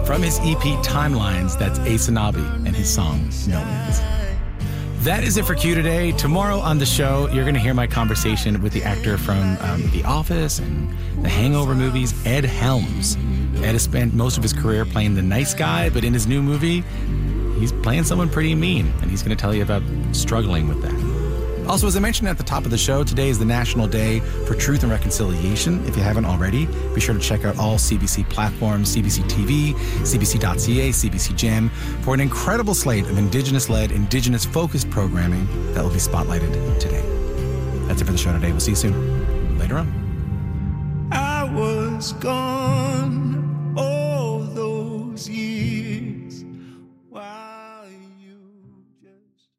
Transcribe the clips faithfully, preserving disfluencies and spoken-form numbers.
From his E P Timelines, that's Ace Anabi and his song, No Means. That is it for Q today. Tomorrow on the show, you're going to hear my conversation with the actor from um, The Office and the Hangover movies, Ed Helms. Ed has spent most of his career playing the nice guy, but in his new movie, he's playing someone pretty mean, and he's going to tell you about struggling with that. Also, as I mentioned at the top of the show, today is the National Day for Truth and Reconciliation. If you haven't already, be sure to check out all C B C platforms, C B C T V, C B C dot C A, C B C Gem, for an incredible slate of Indigenous-led, Indigenous-focused programming that will be spotlighted today. That's it for the show today. We'll see you soon. Later on. I was gone all those years while you just...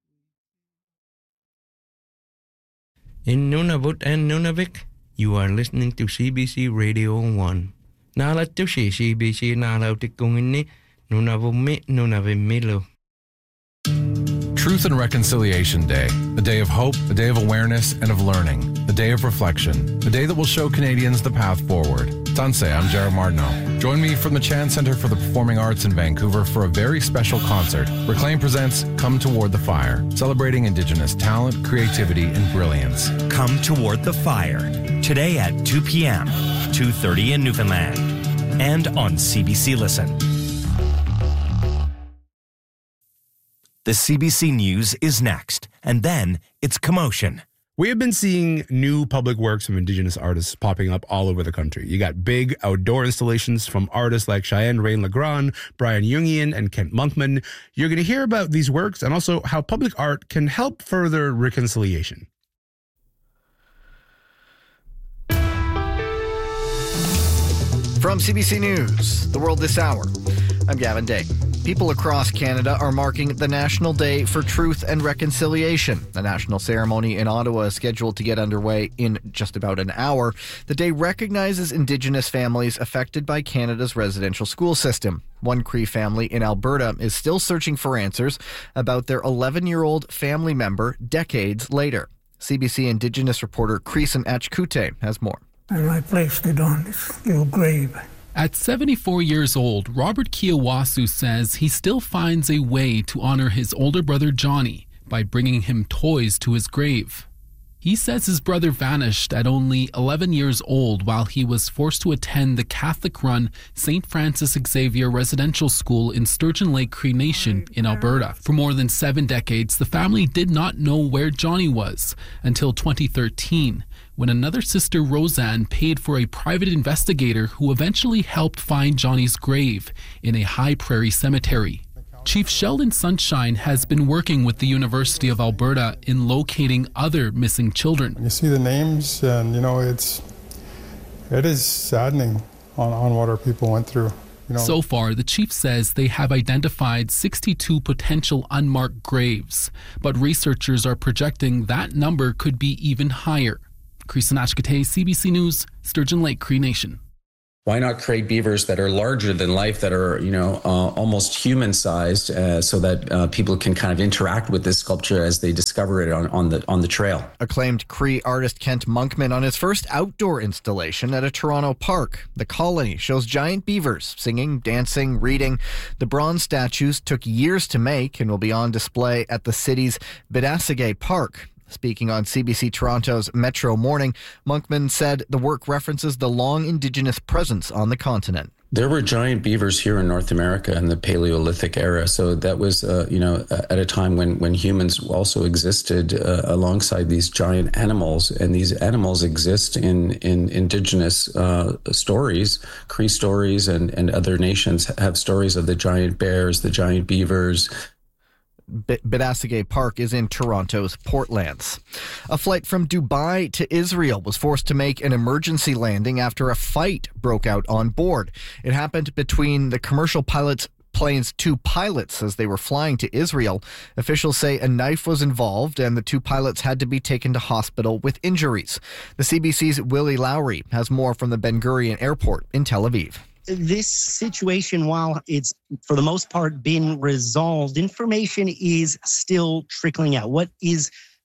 In Nunavut and Nunavik, you are listening to C B C Radio one. Nalat to si C B C nalautik kung ini Nunavumi Nunavimilu. Truth and Reconciliation Day, a day of hope, a day of awareness and of learning, a day of reflection, a day that will show Canadians the path forward. Tanse, I'm Jared Martineau. Join me from the Chan Centre for the Performing Arts in Vancouver for a very special concert. Reclaim presents Come Toward the Fire, celebrating Indigenous talent, creativity, and brilliance. Come Toward the Fire, today at two p.m., two thirty in Newfoundland, and on C B C Listen. The C B C News is next, and then it's Commotion. We have been seeing new public works from Indigenous artists popping up all over the country. You got big outdoor installations from artists like Cheyenne Rain-Legrand, Brian Jungian, and Kent Monkman. You're going to hear about these works and also how public art can help further reconciliation. From C B C News, The World This Hour, I'm Gavin Day. People across Canada are marking the National Day for Truth and Reconciliation. The national ceremony in Ottawa is scheduled to get underway in just about an hour. The day recognizes Indigenous families affected by Canada's residential school system. One Cree family in Alberta is still searching for answers about their eleven-year-old family member decades later. C B C Indigenous reporter Creason Achkute has more. And I placed it on this little grave. At seventy-four years old, Robert Kiawasu says he still finds a way to honor his older brother Johnny by bringing him toys to his grave. He says his brother vanished at only eleven years old while he was forced to attend the Catholic-run Saint Francis Xavier Residential School in Sturgeon Lake Cree Nation in Alberta. For more than seven decades, the family did not know where Johnny was until twenty thirteen. When another sister, Roseanne, paid for a private investigator who eventually helped find Johnny's grave in a high prairie cemetery. Chief Sheldon Sunshine has been working with the University of Alberta in locating other missing children. You see the names and, you know, it's, it is saddening on, on what our people went through. You know. So far, the chief says they have identified sixty-two potential unmarked graves, but researchers are projecting that number could be even higher. Creason Achkute, C B C News, Sturgeon Lake Cree Nation. Why not create beavers that are larger than life, that are, you know, uh, almost human-sized, uh, so that uh, people can kind of interact with this sculpture as they discover it on, on the on the trail. Acclaimed Cree artist Kent Monkman on his first outdoor installation at a Toronto park. The Colony shows giant beavers singing, dancing, reading. The bronze statues took years to make and will be on display at the city's Bidasige Park. Speaking on C B C Toronto's Metro Morning, Monkman said the work references the long Indigenous presence on the continent. There were giant beavers here in North America in the Paleolithic era. So that was, uh, you know, at a time when, when humans also existed uh, alongside these giant animals. And these animals exist in, in Indigenous uh, stories. Cree stories and, and other nations have stories of the giant bears, the giant beavers. Bidasige Park is in Toronto's Portlands. A flight from Dubai to Israel was forced to make an emergency landing after a fight broke out on board. It happened between the commercial pilot's plane's two pilots as they were flying to Israel. Officials say a knife was involved and the two pilots had to be taken to hospital with injuries. The C B C's Willie Lowry has more from the Ben Gurion Airport in Tel Aviv. This situation, while it's for the most part been resolved, information is still trickling out. What is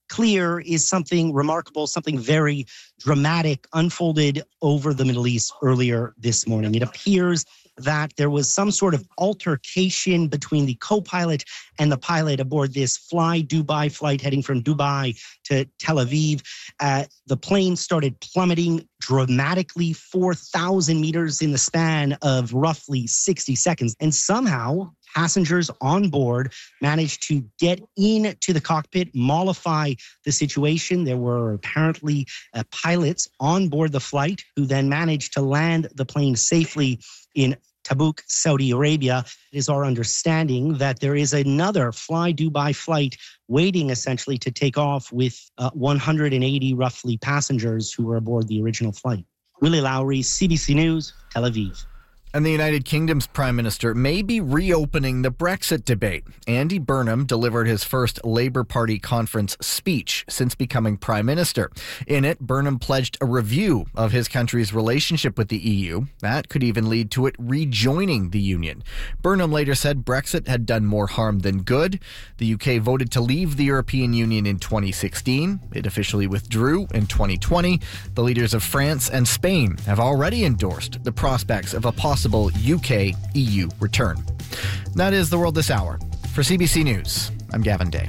clear is something remarkable, something very dramatic unfolded over the Middle East earlier this morning. It appears that there was some sort of altercation between the co-pilot and the pilot aboard this Fly Dubai flight heading from Dubai to Tel Aviv. Uh, the plane started plummeting dramatically, four thousand meters in the span of roughly sixty seconds. And somehow passengers on board managed to get into the cockpit, mollify the situation. There were apparently uh, pilots on board the flight who then managed to land the plane safely in Tabuk, Saudi Arabia. It is our understanding that there is another Fly Dubai flight waiting essentially to take off with uh, one hundred eighty roughly passengers who were aboard the original flight. Willie Lowry, C B C News, Tel Aviv. And the United Kingdom's Prime Minister may be reopening the Brexit debate. Andy Burnham delivered his first Labour Party conference speech since becoming Prime Minister. In it, Burnham pledged a review of his country's relationship with the E U. That could even lead to it rejoining the Union. Burnham later said Brexit had done more harm than good. The U K voted to leave the European Union in twenty sixteen. It officially withdrew in twenty twenty. The leaders of France and Spain have already endorsed the prospects of a possible U K E U return. That is the world this hour. For C B C News, I'm Gavin Day.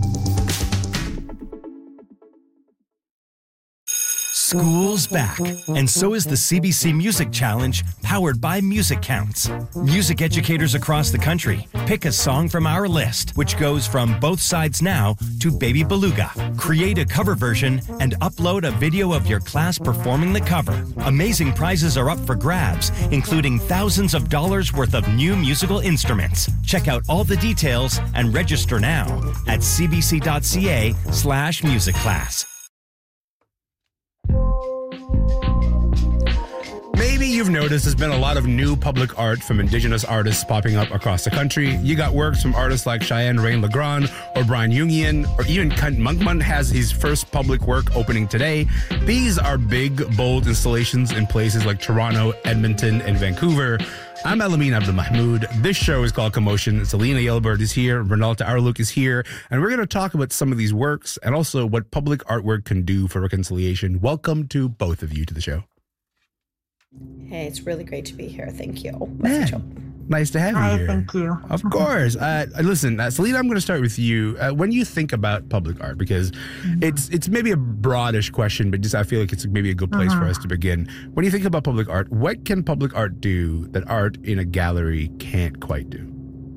School's back, and so is the C B C Music Challenge, powered by Music Counts. Music educators across the country pick a song from our list, which goes from Both Sides Now to Baby Beluga. Create a cover version and upload a video of your class performing the cover. Amazing prizes are up for grabs, including thousands of dollars worth of new musical instruments. Check out all the details and register now at cbc.ca slash music class. Maybe you've noticed there's been a lot of new public art from Indigenous artists popping up across the country. You got works from artists like Cheyenne Rain-Legrand or Brian Jungian, or even Kent Monkman has his first public work opening today. These are big, bold installations in places like Toronto, Edmonton, and Vancouver. I'm Alamin Abdul-Mahmoud. This show is called Commotion. Selena Yelbert is here. Renalta Arluk is here. And we're going to talk about some of these works and also what public artwork can do for reconciliation. Welcome to both of you to the show. Hey, it's really great to be here. Thank you. Man, nice to have Hi, you here. Thank you. Of course. Uh, listen, uh, Selena, I'm going to start with you. Uh, when you think about public art, because mm-hmm. it's it's maybe a broadish question, but just I feel like it's maybe a good place mm-hmm. for us to begin. When you think about public art, what can public art do that art in a gallery can't quite do?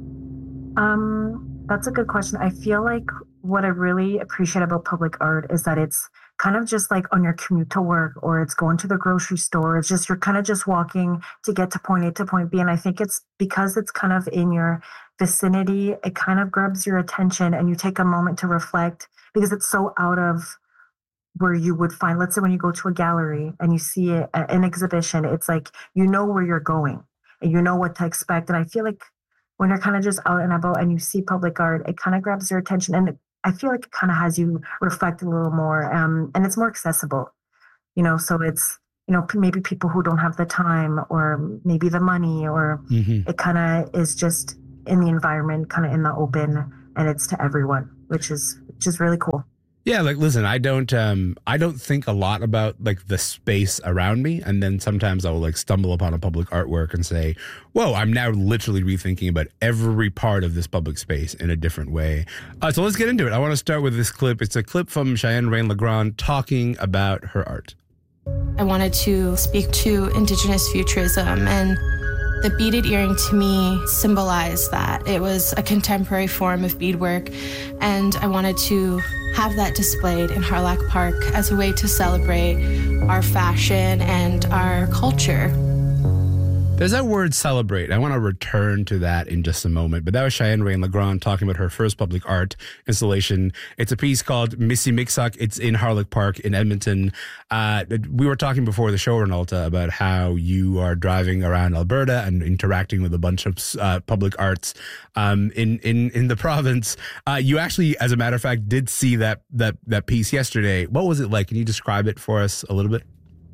Um, that's a good question. I feel like what I really appreciate about public art is that it's kind of just like on your commute to work, or it's going to the grocery store. It's just, you're kind of just walking to get to point A to point B. And I think it's because it's kind of in your vicinity, it kind of grabs your attention and you take a moment to reflect, because it's so out of where you would find, let's say when you go to a gallery and you see a, an exhibition, it's like, you know where you're going and you know what to expect. And I feel like when you're kind of just out and about and you see public art, it kind of grabs your attention, and it, I feel like it kind of has you reflect a little more, um, and it's more accessible, you know, so it's, you know, maybe people who don't have the time or maybe the money, or mm-hmm. it kind of is just in the environment, kind of in the open, and it's to everyone, which is, which is really cool. Yeah, like, listen, I don't um, I don't think a lot about, like, the space around me. And then sometimes I will, like, stumble upon a public artwork and say, whoa, I'm now literally rethinking about every part of this public space in a different way. Uh, so let's get into it. I want to start with this clip. It's a clip from Cheyenne Rain-Legrand talking about her art. I wanted to speak to Indigenous futurism, and the beaded earring to me symbolized that. It was a contemporary form of beadwork, and I wanted to have that displayed in Harlack Park as a way to celebrate our fashion and our culture. There's that word celebrate. I want to return to that in just a moment. But that was Cheyenne Rain-Legrand talking about her first public art installation. It's a piece called Missimiksak. It's in Harlack Park in Edmonton. Uh, we were talking before the show, Renalta, about how you are driving around Alberta and interacting with a bunch of uh, public arts um, in, in, in the province. Uh, you actually, as a matter of fact, did see that, that, that piece yesterday. What was it like? Can you describe it for us a little bit?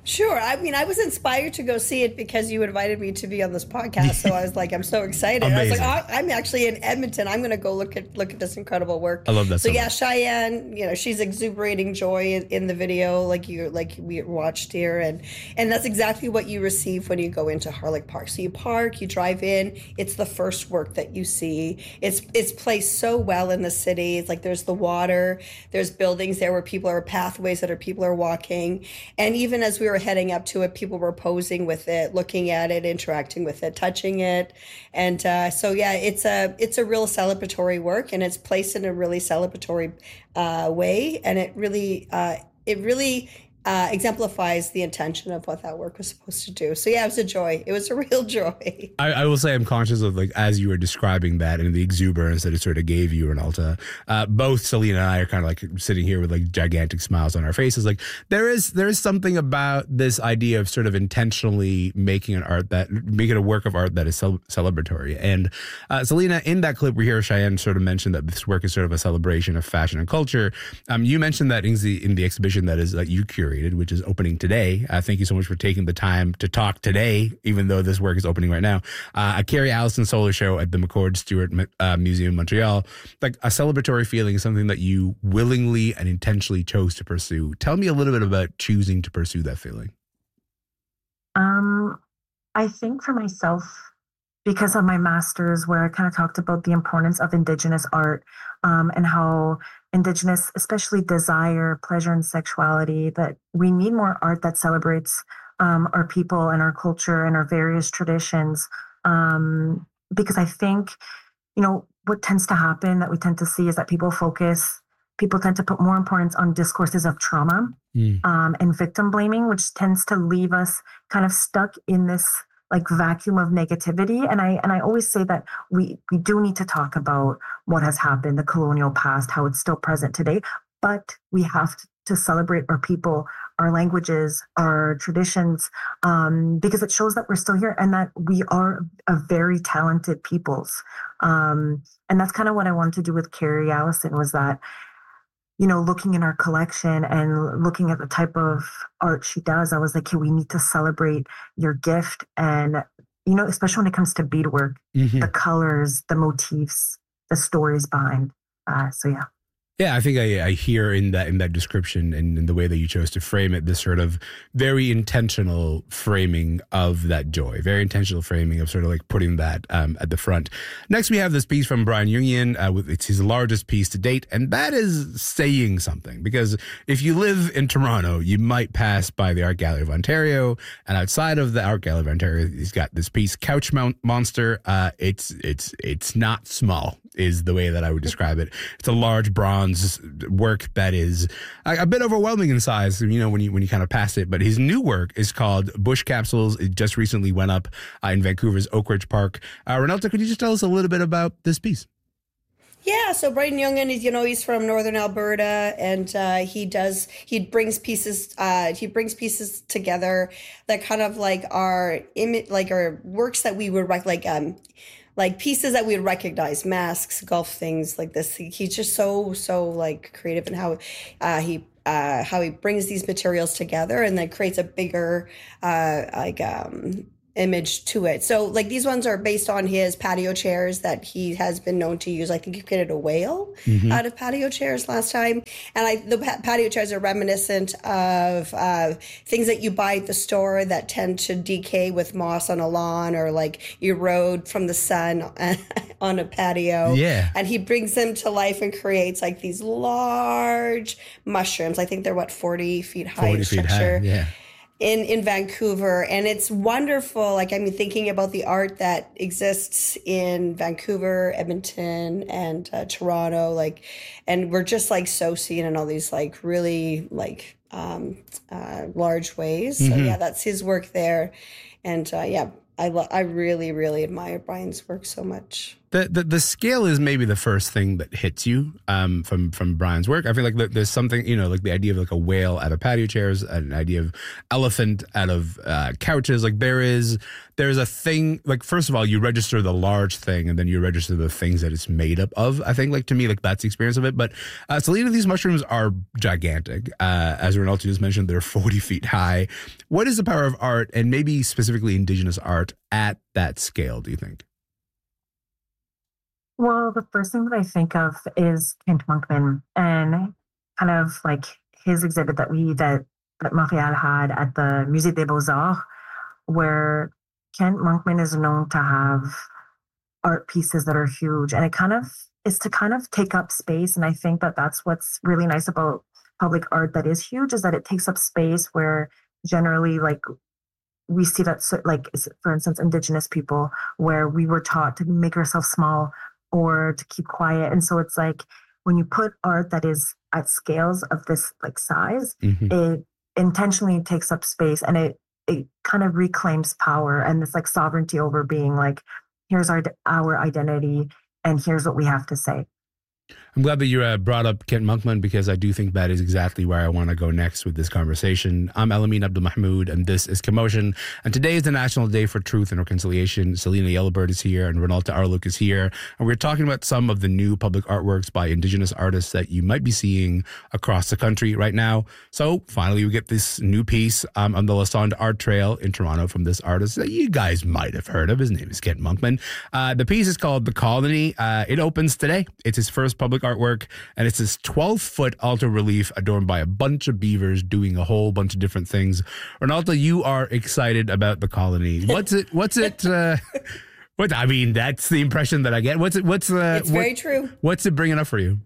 Sure. I mean, I was inspired to go see it because you invited me to be on this podcast. So I was like, I'm so excited. I was like, oh, I'm actually in Edmonton. I'm going to go look at look at this incredible work. I love that. So, so yeah, much. Cheyenne, you know, she's exuberating joy in, in the video, like you like we watched here, and and that's exactly what you receive when you go into Harlech Park. So you park, you drive in. It's the first work that you see. It's it's placed so well in the city. It's like there's the water, there's buildings there where people are pathways that are people are walking, and even as we were heading up to it, people were posing with it, looking at it, interacting with it, touching it. And uh, so, yeah, it's a it's a real celebratory work, and it's placed in a really celebratory uh, way. And it really, uh, it really uh, exemplifies the intention of what that work was supposed to do. So, yeah, it was a joy. It was a real joy. I, I will say I'm conscious of, like, as you were describing that and the exuberance that it sort of gave you, Renalta, uh, both Selena and I are kind of like sitting here with like gigantic smiles on our faces. Like there is there is something about this idea of sort of intentionally making an art that making a work of art that is cel- celebratory. And uh, Selena, in that clip we hear Cheyenne sort of mention that this work is sort of a celebration of fashion and culture. Um, you mentioned that in the in the exhibition that is that you curated, which is opening today. Uh, thank you so much for taking the time to talk today, even though this work is opening right now. Uh, a Carrie Allison solo show at the McCord Stewart uh, Museum in Montreal. Like a celebratory feeling is something that you willingly and intentionally chose to pursue. Tell me a little bit about choosing to pursue that feeling. Um, I think for myself, because of my master's, where I kind of talked about the importance of Indigenous art um, and how Indigenous, especially desire, pleasure, and sexuality, that we need more art that celebrates um, our people and our culture and our various traditions. Um, because I think, you know, what tends to happen that we tend to see is that people focus, people tend to put more importance on discourses of trauma mm. um, and victim blaming, which tends to leave us kind of stuck in this like vacuum of negativity. And I and I always say that we we do need to talk about what has happened, the colonial past, how it's still present today, but we have to, to celebrate our people, our languages, our traditions, um, because it shows that we're still here and that we are a very talented peoples. Um, and that's kind of what I wanted to do with Carrie Allison, was that, you know, looking in our collection and looking at the type of art she does, I was like, hey, we need to celebrate your gift. And, you know, especially when it comes to beadwork, mm-hmm. the colors, the motifs, the stories behind. Uh, so, yeah. Yeah, I think I, I hear in that in that description and in the way that you chose to frame it, this sort of very intentional framing of that joy, very intentional framing of sort of like putting that um, at the front. Next, we have this piece from Brian Jungian. Uh, with, it's his largest piece to date, and that is saying something, because if you live in Toronto, you might pass by the Art Gallery of Ontario, and outside of the Art Gallery of Ontario, he's got this piece, Couch Mount Monster. Uh, it's it's it's not small, is the way that I would describe it. It's a large bronze work that is a, a bit overwhelming in size, you know, when you when you kind of pass it. But his new work is called Bush Capsules. It just recently went up uh, in Vancouver's Oak Ridge Park. Uh, Renalta, could you just tell us a little bit about this piece? Yeah, so Brian Jungian is, you know, he's from Northern Alberta, and uh, he does, he brings pieces, uh, he brings pieces together that kind of like are, imi- like are works that we would rec- like, um, like pieces that we would recognize, masks, golf things like this. He, he's just so, so like creative in how uh, he uh, how he brings these materials together and then creates a bigger uh, like um, image to it. So like these ones are based on his patio chairs that he has been known to use. I think he created a whale mm-hmm. out of patio chairs last time. And I, the patio chairs are reminiscent of uh, things that you buy at the store that tend to decay with moss on a lawn or like erode from the sun on a patio. Yeah. And he brings them to life and creates like these large mushrooms. I think they're what, forty feet high forty in feet structure. high, yeah. in in Vancouver, and it's wonderful. Like, I mean, thinking about the art that exists in Vancouver, Edmonton, and uh, Toronto, like, and we're just like so seen in all these like really like um, uh, large ways. So Mhm. yeah, that's his work there, and uh, yeah. I lo- I really, really admire Brian's work so much. The, the the scale is maybe the first thing that hits you um, from from Brian's work. I feel like there's something, you know, like the idea of like a whale out of patio chairs, an idea of elephant out of uh, couches. Like there is there's a thing. Like first of all, you register the large thing, and then you register the things that it's made up of. I think like to me, like that's the experience of it. But uh, Selena, these mushrooms are gigantic. Uh, as Ronaldo just mentioned, they're forty feet high. What is the power of art, and maybe specifically Indigenous art, at that scale, do you think? Well, the first thing that I think of is Kent Monkman and kind of like his exhibit that we that that Montreal had at the Musée des Beaux-Arts, where Kent Monkman is known to have art pieces that are huge, and it kind of is to kind of take up space. And I think that that's what's really nice about public art that is huge, is that it takes up space where generally like we see that, like, for instance, Indigenous people, where we were taught to make ourselves small or to keep quiet. And so it's like when you put art that is at scales of this like size, mm-hmm. it intentionally takes up space, and it it kind of reclaims power and this like sovereignty over being like, here's our our identity and here's what we have to say. I'm glad that you uh, brought up Kent Monkman, because I do think that is exactly where I want to go next with this conversation. I'm Elamin Abdelmahmoud, and this is Commotion. And today is the National Day for Truth and Reconciliation. Selena Yellowbird is here, and Renalta Arluk is here. And we're talking about some of the new public artworks by Indigenous artists that you might be seeing across the country right now. So finally, we get this new piece um, on the Lassonde Art Trail in Toronto from this artist that you guys might have heard of. His name is Kent Monkman. Uh, the piece is called The Colony. Uh, it opens today. It's his first public artwork, and it's this twelve foot alto relief adorned by a bunch of beavers doing a whole bunch of different things. Renalta, you are excited about The Colony. What's it? What's it? Uh, what I mean, that's the impression that I get. What's it? What's uh, It's what, very true. What's it bringing up for you?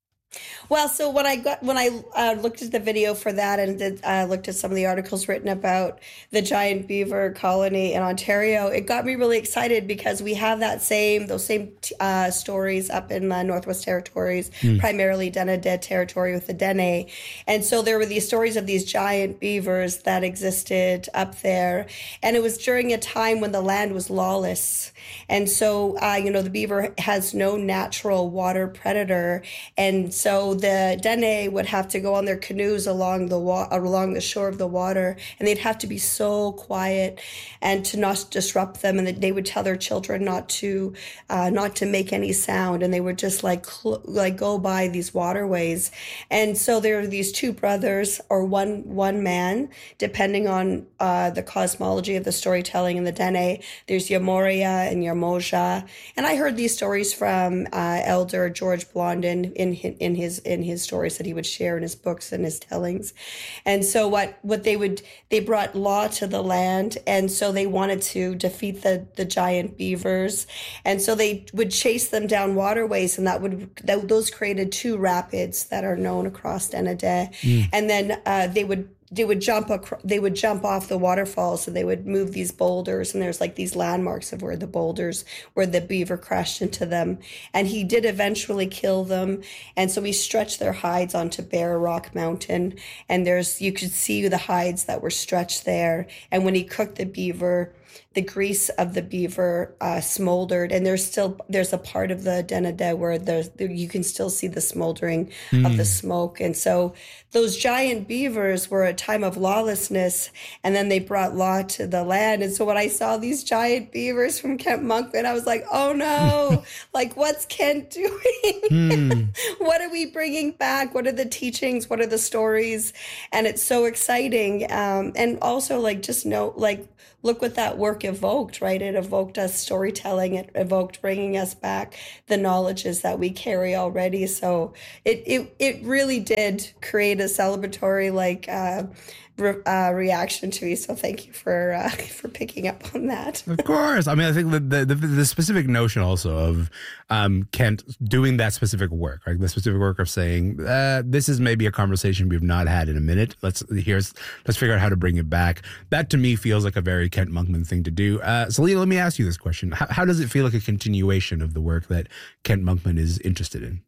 Well, so when I got when I uh, looked at the video for that and did, uh, looked at some of the articles written about the giant beaver colony in Ontario, it got me really excited, because we have that same those same uh, stories up in the Northwest Territories, mm. primarily Denedeh territory with the Dene, and so there were these stories of these giant beavers that existed up there, and it was during a time when the land was lawless, and so uh, you know the beaver has no natural water predator, and so the Dene would have to go on their canoes along the wa- along the shore of the water, and they'd have to be so quiet and to not disrupt them. And they would tell their children not to uh, not to make any sound, and they would just like cl- like go by these waterways. And so there are these two brothers, or one one man, depending on uh, the cosmology of the storytelling in the Dene. There's Yamoria and Yamoja, and I heard these stories from uh, Elder George Blondin in in his in his stories that he would share in his books and his tellings. And so what what they would they brought law to the land, and so they wanted to defeat the the giant beavers, and so they would chase them down waterways, and that would that, those created two rapids that are known across Denedeh. Mm. And then uh, they would they would jump across, they would jump off the waterfalls, so they would move these boulders, and there's like these landmarks of where the boulders, where the beaver crashed into them. And he did eventually kill them, and so he stretched their hides onto Bear Rock Mountain, and there's you could see the hides that were stretched there. And when he cooked the beaver, the grease of the beaver uh, smoldered, and there's still there's a part of the Denedeh where there's there, you can still see the smoldering mm. of the smoke. And so those giant beavers were a time of lawlessness, and then they brought law to the land. And so when I saw these giant beavers from Kent Monkman, I was like, oh no, like what's Kent doing? Mm. What are we bringing back? What are the teachings? What are the stories? And it's so exciting. Um, and also like just know, like, look what that work evoked, right? It evoked us storytelling. It evoked bringing us back the knowledges that we carry already. So it it it really did create a celebratory like uh, re- uh, reaction to me. So thank you for uh, for picking up on that. Of course. I mean, I think the the, the, the specific notion also of um, Kent doing that specific work, right? The specific work of saying uh, this is maybe a conversation we've not had in a minute. Let's here's let's figure out how to bring it back. That to me feels like a very Kent Monkman thing to do. Uh, Selena, let me ask you this question: how, how does it feel like a continuation of the work that Kent Monkman is interested in?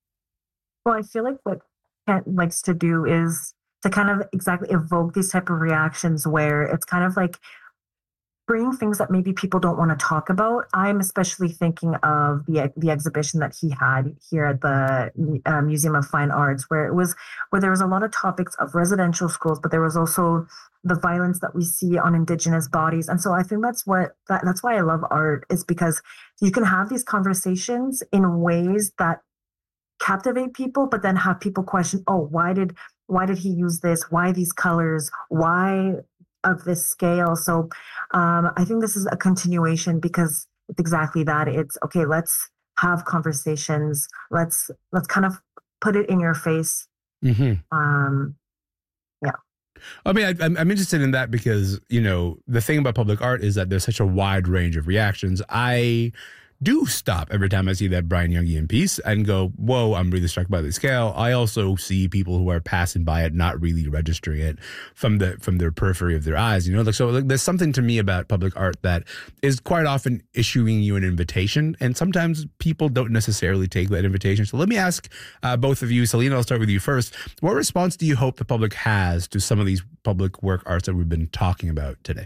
Well, I feel like what Kent likes to do is to kind of exactly evoke these type of reactions where it's kind of like bringing things that maybe people don't want to talk about. I'm especially thinking of the the exhibition that he had here at the uh, Museum of Fine Arts, where it was where there was a lot of topics of residential schools, but there was also the violence that we see on Indigenous bodies. And so I think that's what that, that's why I love art, is because you can have these conversations in ways that captivate people, but then have people question, oh, why did why did he use this? Why these colors? Why of this scale? So um, I think this is a continuation, because it's exactly that. It's okay, let's have conversations. Let's let's kind of put it in your face. Mm-hmm. Um, yeah. I mean, I, I'm I'm interested in that because, you know, the thing about public art is that there's such a wide range of reactions. I do stop every time I see that Brian Jungian piece and go, whoa, I'm really struck by the scale. I also see people who are passing by it, not really registering it from the from their periphery of their eyes. You know, like, so like, there's something to me about public art that is quite often issuing you an invitation, and sometimes people don't necessarily take that invitation. So let me ask uh, both of you, Selena, I'll start with you first. What response do you hope the public has to some of these public work arts that we've been talking about today?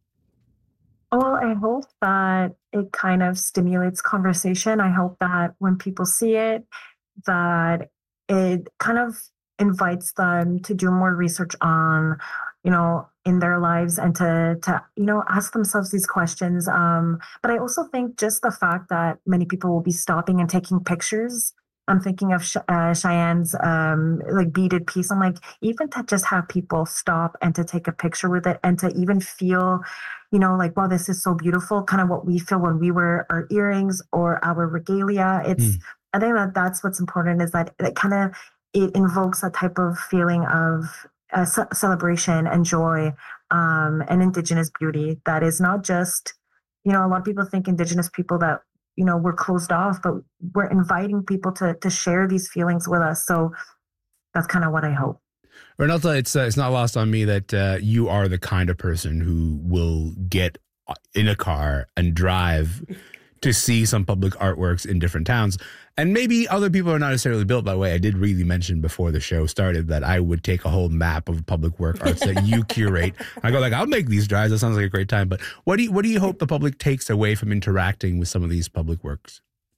Well, I hope that it kind of stimulates conversation. I hope that when people see it, that it kind of invites them to do more research on, you know, in their lives, and to, to you know, ask themselves these questions. Um, but I also think just the fact that many people will be stopping and taking pictures. I'm thinking of uh, Cheyenne's um, like beaded piece. I'm like, even to just have people stop and to take a picture with it, and to even feel, you know, like, wow, this is so beautiful, kind of what we feel when we wear our earrings or our regalia. It's, mm. I think that that's what's important, is that it kind of, it invokes a type of feeling of uh, ce- celebration and joy um, and Indigenous beauty that is not just, you know, a lot of people think Indigenous people that, you know, we're closed off, but we're inviting people to to share these feelings with us. So that's kind of what I hope. Renata, it's uh, it's not lost on me that uh, you are the kind of person who will get in a car and drive to see some public artworks in different towns. And maybe other people are not necessarily built that way. I did really mention before the show started that I would take a whole map of public work arts that you curate. I go like, I'll make these drives. That sounds like a great time. But what do you, what do you hope the public takes away from interacting with some of these public works?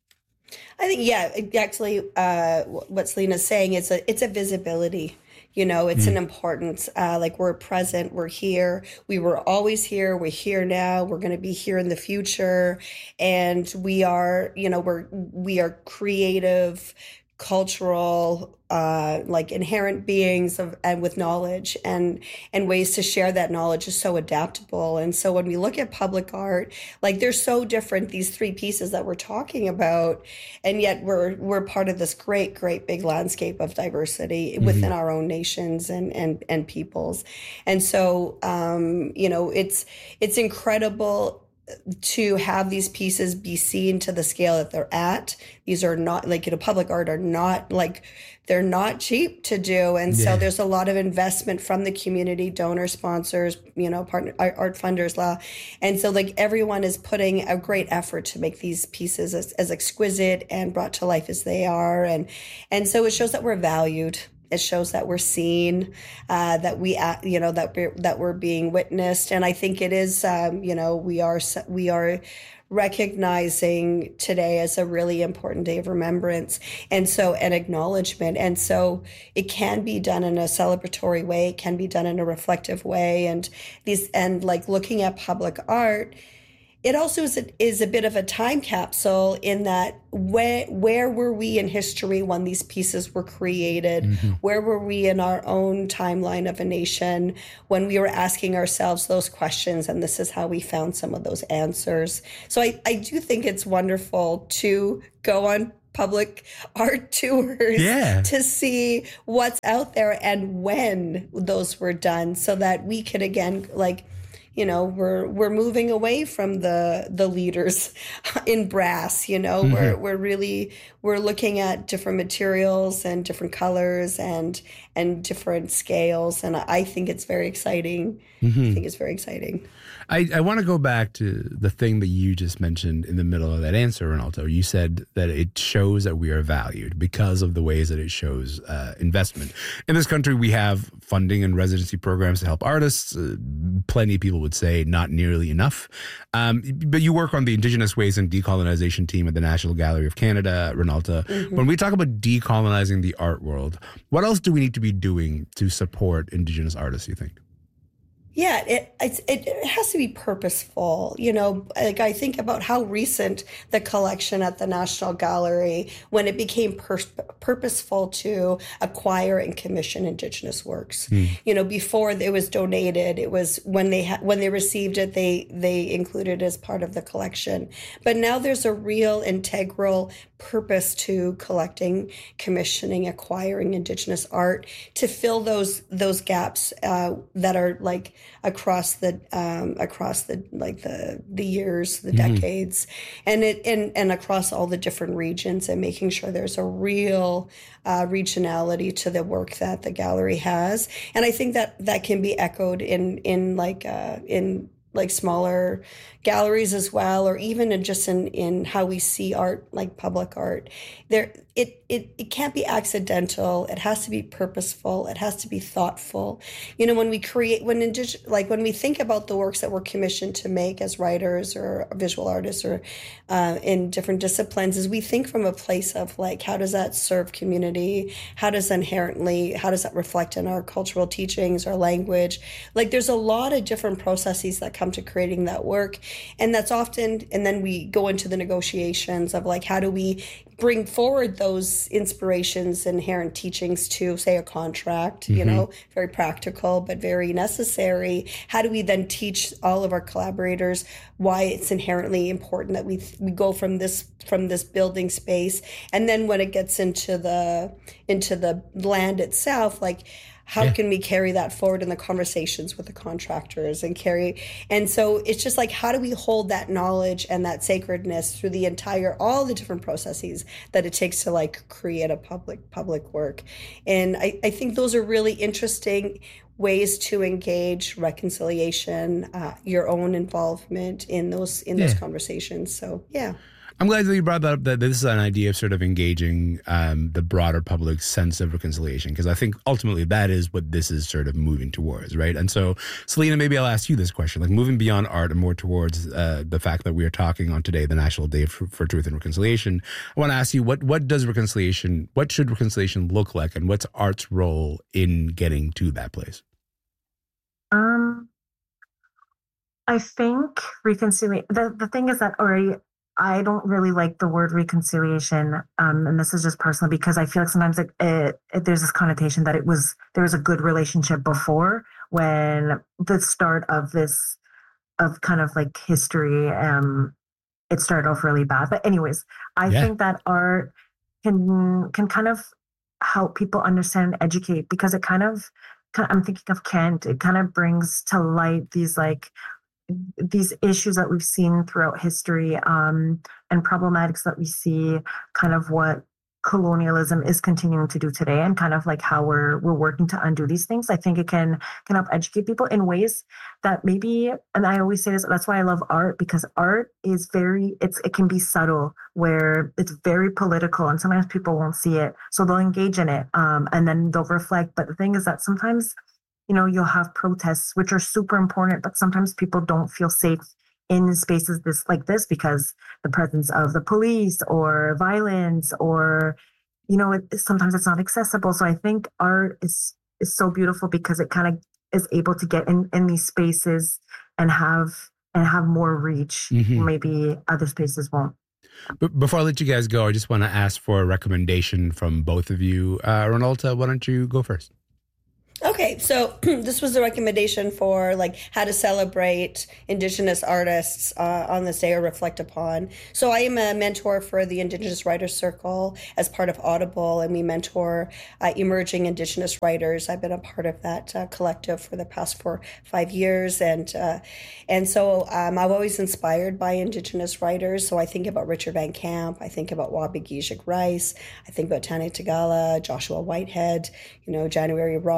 I think, yeah, actually, uh, what Selena's saying is a, it's a visibility. You know, it's mm. an importance, uh, like we're present, we're here, we were always here, we're here now, we're going to be here in the future. And we are, you know, we're, we are creative, cultural, uh, like inherent beings of, and with knowledge, and, and ways to share that knowledge is so adaptable. And so when we look at public art, like they're so different, these three pieces that we're talking about, and yet we're, we're part of this great, great big landscape of diversity mm-hmm. within our own nations and, and, and peoples. And so, um, you know, it's, it's incredible to have these pieces be seen to the scale that they're at. These are not like, you know, public art are not like, they're not cheap to do. And yeah. so there's a lot of investment from the community, donor sponsors, you know, partner art funders law. And so like everyone is putting a great effort to make these pieces as, as exquisite and brought to life as they are. And, and so it shows that we're valued. It shows that we're seen, uh, that we, uh, you know, that we're, that we're being witnessed. And I think it is, um, you know, we are, we are recognizing today as a really important day of remembrance. And so, an acknowledgement. And so it can be done in a celebratory way. It can be done in a reflective way. And these, and like looking at public art, it also is a, is a bit of a time capsule in that where, where were we in history when these pieces were created? Mm-hmm. Where were we in our own timeline of a nation when we were asking ourselves those questions? And this is how we found some of those answers. So I, I do think it's wonderful to go on public art tours yeah. to see what's out there and when those were done, so that we could, again, like, you know, we're we're moving away from the the leaders in brass. You know, mm-hmm. we're we're really we're looking at different materials and different colors and and different scales, and I think it's very exciting. Mm-hmm. I think it's very exciting. I, I want to go back to the thing that you just mentioned in the middle of that answer, Ronaldo. You said that it shows that we are valued because of the ways that it shows uh, investment. In this country, we have funding and residency programs to help artists. Uh, plenty of people would say not nearly enough. Um, but you work on the Indigenous Ways and Decolonization team at the National Gallery of Canada, Ronaldo. Mm-hmm. When we talk about decolonizing the art world, what else do we need to be doing to support Indigenous artists, you think? Yeah, it, it it has to be purposeful. You know, like I think about how recent the collection at the National Gallery, when it became pur- purposeful to acquire and commission Indigenous works. Mm. You know, before it was donated, it was when they ha- when they received it, they they included it as part of the collection. But now there's a real integral purpose to collecting, commissioning, acquiring Indigenous art to fill those those gaps uh, that are like across the um, across the like the the years, the mm-hmm. decades, and it and and across all the different regions, and making sure there's a real uh, regionality to the work that the gallery has. And I think that that can be echoed in in like uh, in like smaller galleries as well, or even in just in, in how we see art, like public art. There, it, it it can't be accidental. It has to be purposeful. It has to be thoughtful. You know, when we create, when indig- like when we think about the works that we're commissioned to make as writers or visual artists or uh, in different disciplines, is we think from a place of like, how does that serve community? How does inherently, how does that reflect in our cultural teachings, our language? Like, there's a lot of different processes that come to creating that work. And that's often, and then we go into the negotiations of like, how do we bring forward those inspirations, inherent teachings to, say, a contract, mm-hmm. you know, very practical, but very necessary. How do we then teach all of our collaborators why it's inherently important that we we go from this from this building space, and then when it gets into the into the land itself, like, how yeah. can we carry that forward in the conversations with the contractors and carry, and so it's just like, how do we hold that knowledge and that sacredness through the entire, all the different processes that it takes to like create a public public work. And I, I think those are really interesting ways to engage reconciliation, uh, your own involvement in those in yeah. those conversations. So yeah. I'm glad that you brought that up, that this is an idea of sort of engaging um, the broader public sense of reconciliation, because I think ultimately that is what this is sort of moving towards, right? And so, Selena, maybe I'll ask you this question, like moving beyond art and more towards uh, the fact that we are talking on today, the National Day for, for Truth and Reconciliation. I want to ask you, what what does reconciliation, what should reconciliation look like, and what's art's role in getting to that place? Um, I think reconciliation, the, the thing is that already, I don't really like the word reconciliation, um, and this is just personal, because I feel like sometimes it, it, it, there's this connotation that it was there was a good relationship before, when the start of this of kind of like history, um, it started off really bad. But anyways, I yeah. think that art can can kind of help people understand and educate, because it kind of, I'm thinking of Kent, it kind of brings to light these like these issues that we've seen throughout history, um, and problematics that we see, kind of what colonialism is continuing to do today, and kind of like how we're we're working to undo these things. I think it can can help educate people in ways that maybe, and I always say this, that's why I love art, because art is very, it's it can be subtle, where it's very political, and sometimes people won't see it, so they'll engage in it, um, and then they'll reflect. But the thing is that sometimes, you know, you'll have protests, which are super important, but sometimes people don't feel safe in spaces this like this, because the presence of the police or violence, or, you know, it, sometimes it's not accessible. So I think art is is so beautiful, because it kind of is able to get in, in these spaces and have and have more reach. Mm-hmm. Maybe other spaces won't. But before I let you guys go, I just want to ask for a recommendation from both of you. Uh, Ronaldo, why don't you go first? Okay, so this was a recommendation for like how to celebrate Indigenous artists uh, on this day, or reflect upon. So I am a mentor for the Indigenous Writers Circle as part of Audible, and we mentor uh, emerging Indigenous writers. I've been a part of that uh, collective for the past four, five years, and uh, and so um, I'm always inspired by Indigenous writers. So I think about Richard Van Camp, I think about Wabigishik Rice, I think about Tane Tagala, Joshua Whitehead, you know, January Rogers.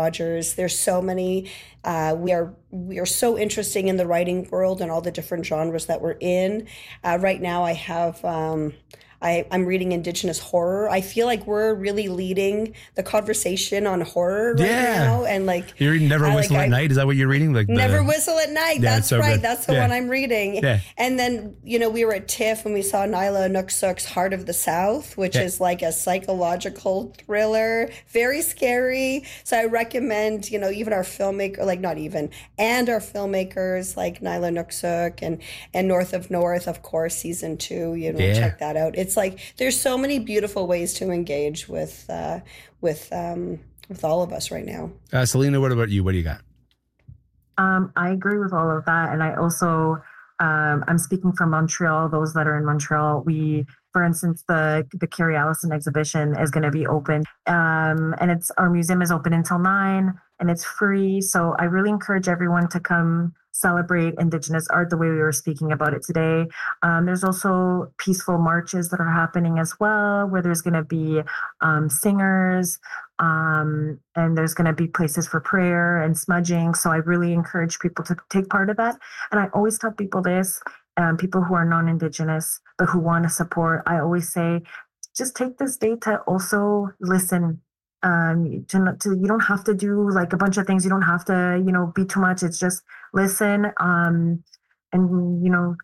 There's there's so many. Uh, we are we are so interesting in the writing world and all the different genres that we're in. Uh, right now, I have. Um, I, I'm reading Indigenous horror. I feel like we're really leading the conversation on horror right Yeah. now. And like You're reading Never I, Whistle like, at I- Night? Is that what you're reading? Like the- Never Whistle at Night. Yeah, That's it's so right. good. That's the Yeah. one I'm reading. Yeah. And then, you know, we were at TIFF and we saw Nyla Nooksuk's Heart of the South, which Yeah. is like a psychological thriller, very scary. So I recommend, you know, even our filmmaker, like not even, and our filmmakers like Nyla Nooksuk and, and North of North, of course, season two, you know, Yeah. check that out. It's like, there's so many beautiful ways to engage with, uh, with, um, with all of us right now. Uh, Selena, what about you? What do you got? Um, I agree with all of that. And I also, um, I'm speaking from Montreal, those that are in Montreal, we, for instance, the, the Carrie Allison exhibition is going to be open. Um, and it's, our museum is open until nine and it's free. So I really encourage everyone to come celebrate Indigenous art the way we were speaking about it today. Um, there's also peaceful marches that are happening as well, where there's going to be um, singers, um, and there's going to be places for prayer and smudging. So I really encourage people to take part of that. And I always tell people this, um, people who are non-Indigenous, but who want to support, I always say, just take this day to also listen. Um, to, to, you don't have to do like a bunch of things. You don't have to, you know, be too much. It's just listen, um, and, you know,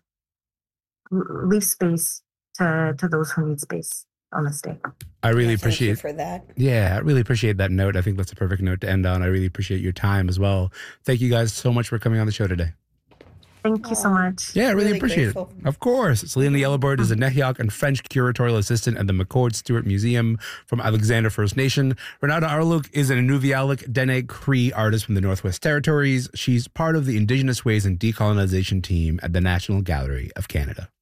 leave space to, to those who need space on this day. I really Thank appreciate you for that. Yeah, I really appreciate that note. I think that's a perfect note to end on. I really appreciate your time as well. Thank you guys so much for coming on the show today. Thank you so much. Yeah, I really, Really appreciate grateful. it. Of course. Selena Yellowbird is a Nehiok and French curatorial assistant at the McCord Stewart Museum from Alexander First Nation. Renata Arluk is an Inuvialuit Dene Cree artist from the Northwest Territories. She's part of the Indigenous Ways and Decolonization team at the National Gallery of Canada.